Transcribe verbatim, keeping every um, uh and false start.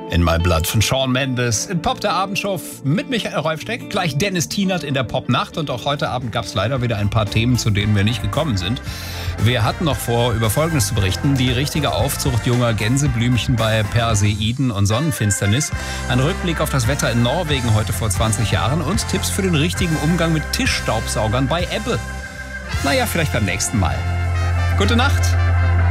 In My Blood von Shawn Mendes. In Pop der Abendshow mit Michael Reufsteck. Gleich Dennis Tienert in der Popnacht. Und auch heute Abend gab es leider wieder ein paar Themen, zu denen wir nicht gekommen sind. Wir hatten noch vor, über Folgendes zu berichten. Die richtige Aufzucht junger Gänseblümchen bei Perseiden und Sonnenfinsternis. Ein Rückblick auf das Wetter in Norwegen heute vor zwanzig Jahren. Und Tipps für den richtigen Umgang mit Tischstaubsaugern bei Ebbe. Naja, vielleicht beim nächsten Mal. Gute Nacht.